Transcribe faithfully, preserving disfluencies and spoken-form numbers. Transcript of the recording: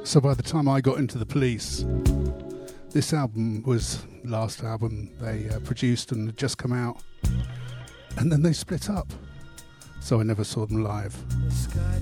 So by the time I got into the Police, this album was the last album they uh, produced and had just come out. And then they split up. So I never saw them live. The sky